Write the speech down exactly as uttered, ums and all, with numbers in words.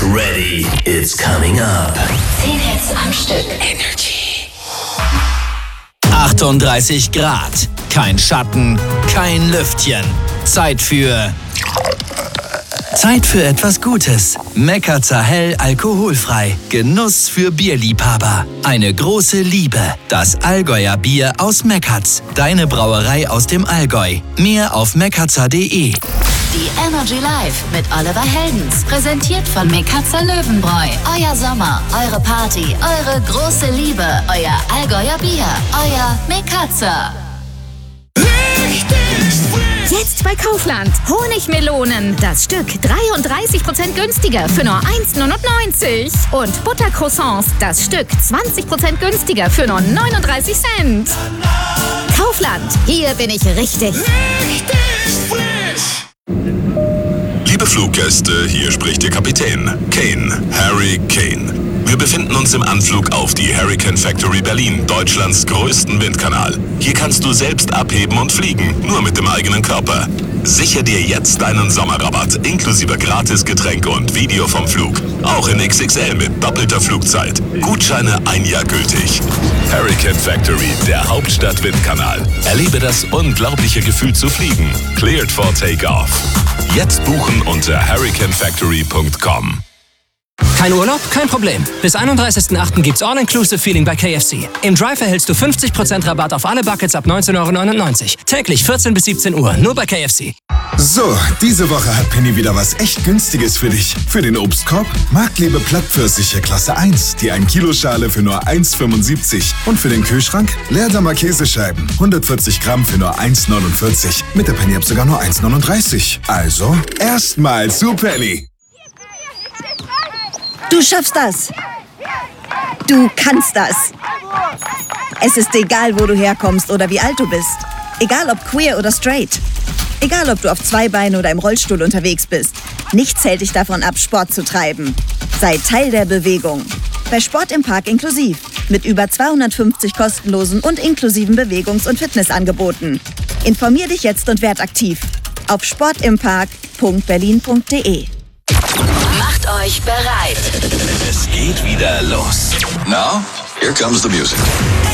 ready. It's coming up. zehn Hits am Stück. Energy. achtunddreißig Grad. Kein Schatten, kein Lüftchen. Zeit für... Zeit für etwas Gutes. Mekatzer Hell alkoholfrei. Genuss für Bierliebhaber. Eine große Liebe. Das Allgäuer Bier aus Mekatz. Deine Brauerei aus dem Allgäu. Mehr auf mekatzer punkt de. Die Energy Live mit Oliver Heldens. Präsentiert von Mekatzer Löwenbräu. Euer Sommer, eure Party, eure große Liebe. Euer Allgäuer Bier. Euer Mekatzer. Jetzt bei Kaufland. Honigmelonen. Das Stück dreiunddreißig Prozent günstiger für nur eins neunundneunzig. Und Buttercroissants. Das Stück zwanzig Prozent günstiger für nur neununddreißig Cent. Kaufland. Hier bin ich richtig. Richtig frisch. Liebe Fluggäste, hier spricht Ihr Kapitän. Kane. Harry Kane. Wir befinden uns im Anflug auf die Hurricane Factory Berlin, Deutschlands größten Windkanal. Hier kannst du selbst abheben und fliegen, nur mit dem eigenen Körper. Sichere dir jetzt deinen Sommerrabatt, inklusive Gratisgetränke und Video vom Flug. Auch in X X L mit doppelter Flugzeit. Gutscheine ein Jahr gültig. Hurricane Factory, der Hauptstadt-Windkanal. Erlebe das unglaubliche Gefühl zu fliegen. Cleared for Takeoff. Jetzt buchen unter hurricane factory punkt com. Kein Urlaub? Kein Problem. Bis einunddreißigsten achten gibt's All-Inclusive-Feeling bei K F C. Im Drive erhältst du fünfzig Prozent Rabatt auf alle Buckets ab neunzehn Euro neunundneunzig. Täglich vierzehn bis siebzehn Uhr, nur bei K F C. So, diese Woche hat Penny wieder was echt Günstiges für dich. Für den Obstkorb Marktlebe Plattpfirsiche Klasse eins, die ein Kilo Schale für nur eins fünfundsiebzig. Und für den Kühlschrank Leerdammer Käsescheiben, hundertvierzig Gramm für nur eins neunundvierzig. Mit der Penny App sogar nur eins neununddreißig. Also, erstmal zu Penny. Du schaffst das. Du kannst das. Es ist egal, wo du herkommst oder wie alt du bist. Egal ob queer oder straight. Egal ob du auf zwei Beinen oder im Rollstuhl unterwegs bist. Nichts hält dich davon ab, Sport zu treiben. Sei Teil der Bewegung. Bei Sport im Park inklusiv. Mit über zweihundertfünfzig kostenlosen und inklusiven Bewegungs- und Fitnessangeboten. Informier dich jetzt und werd aktiv. Auf sportimpark punkt berlin punkt de. Macht euch bereit. Es geht wieder los. Now, here comes the music.